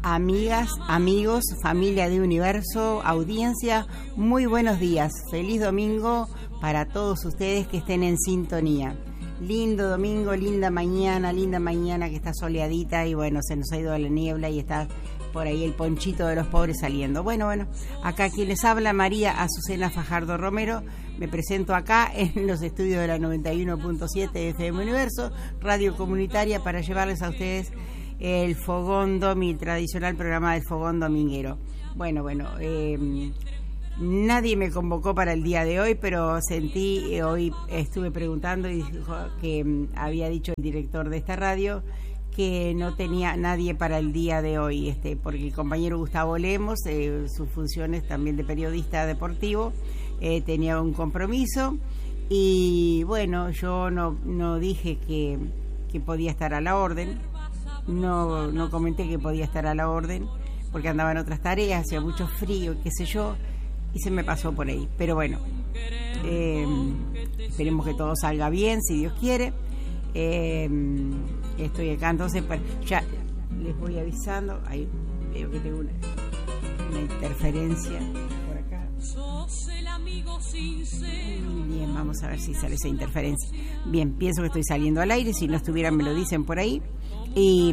Amigas, amigos, familia de Universo, audiencia, muy buenos días. Feliz domingo para todos ustedes que estén en sintonía. Lindo domingo, linda mañana que está soleadita y bueno, se nos ha ido la niebla y está por ahí el ponchito de los pobres saliendo. Bueno, acá quien les habla, María Azucena Fajardo Romero. Me presento acá en los estudios de la 91.7 FM Universo, radio comunitaria, para llevarles a ustedes el Fogón Domi, tradicional programa del Fogón Dominguero. Nadie me convocó para el día de hoy, pero hoy estuve preguntando y dijo que había dicho el director de esta radio que no tenía nadie para el día de hoy, porque el compañero Gustavo Lemos, sus funciones también de periodista deportivo, tenía un compromiso y bueno, yo no dije que podía estar a la orden. No comenté que podía estar a la orden porque andaba en otras tareas, hacía mucho frío, qué sé yo, y se me pasó por ahí. Pero bueno, esperemos que todo salga bien, si Dios quiere. Estoy acá, entonces ya les voy avisando. Ahí veo que tengo una interferencia por acá. Bien, vamos a ver si sale esa interferencia. Bien, pienso que estoy saliendo al aire, si no estuvieran me lo dicen por ahí. Y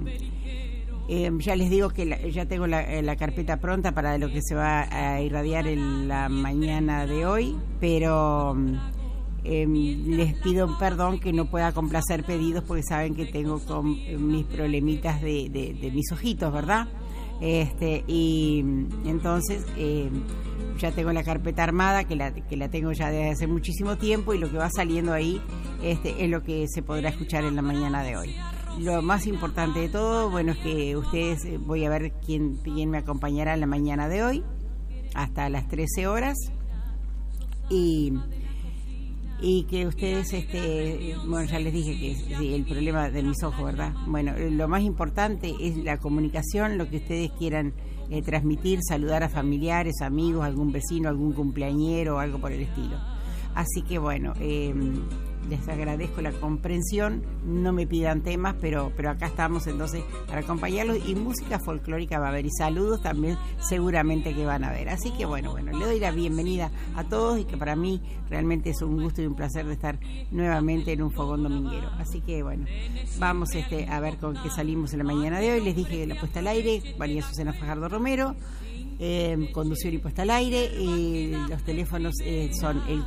ya les digo que ya tengo la carpeta pronta para lo que se va a irradiar en la mañana de hoy, pero les pido perdón que no pueda complacer pedidos porque saben que tengo con mis problemitas de mis ojitos, ¿verdad? Y entonces ya tengo la carpeta armada que la tengo ya desde hace muchísimo tiempo y lo que va saliendo ahí es lo que se podrá escuchar en la mañana de hoy. Lo más importante de todo, bueno, es que ustedes, voy a ver quién me acompañará en la mañana de hoy, hasta las 13 horas, y que ustedes, bueno, ya les dije que sí, el problema de mis ojos, ¿verdad? Bueno, lo más importante es la comunicación, lo que ustedes quieran transmitir, saludar a familiares, amigos, algún vecino, algún cumpleañero o algo por el estilo. Así que bueno, les agradezco la comprensión, no me pidan temas, pero acá estamos entonces para acompañarlos, y música folclórica va a haber y saludos también seguramente que van a haber. Así que bueno, le doy la bienvenida a todos y que para mí realmente es un gusto y un placer de estar nuevamente en un fogón dominguero. Así que bueno, vamos a ver con qué salimos en la mañana de hoy. Les dije que la puesta al aire, María Azucena Fajardo Romero, conducción y puesta al aire. Los teléfonos son el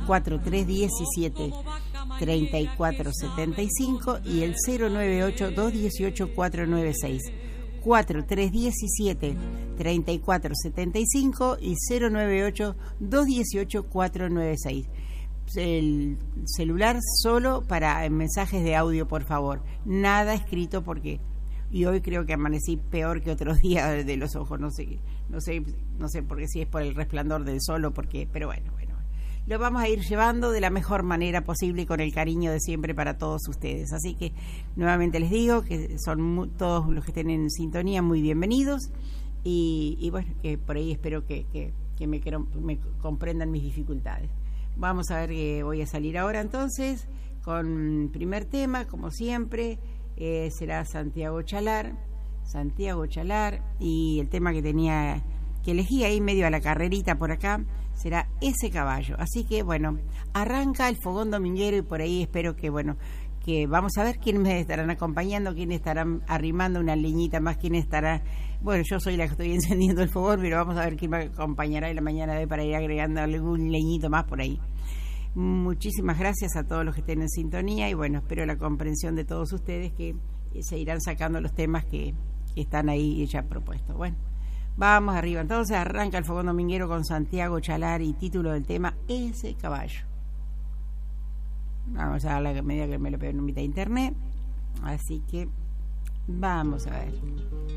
4317-3475 y el 098-218-496. 4317-3475 y 098-218-496. El celular solo para mensajes de audio, por favor. Nada escrito porque... Y hoy creo que amanecí peor que otros días de los ojos, no sé porque si es por el resplandor del sol o porque, pero bueno, lo vamos a ir llevando de la mejor manera posible y con el cariño de siempre para todos ustedes. Así que nuevamente les digo que son todos los que estén en sintonía muy bienvenidos y bueno, que por ahí espero que me comprendan mis dificultades. Vamos a ver que voy a salir ahora entonces con primer tema, como siempre. Será Santiago Chalar, y el tema que elegí ahí medio a la carrerita por acá será Ese Caballo. Así que bueno, arranca el fogón dominguero y por ahí espero que vamos a ver quiénes me estarán acompañando, quiénes estarán arrimando una leñita más, quién estará... Bueno, yo soy la que estoy encendiendo el fogón, pero vamos a ver quién me acompañará en la mañana de hoy para ir agregando algún leñito más por ahí. Muchísimas gracias a todos los que estén en sintonía y bueno, espero la comprensión de todos ustedes que se irán sacando los temas que están ahí ya propuestos. Bueno, vamos arriba. Entonces arranca el fogón dominguero con Santiago Chalar y título del tema Ese Caballo. Vamos a darle a medida que me lo peguen en mitad de internet. Así que vamos a ver.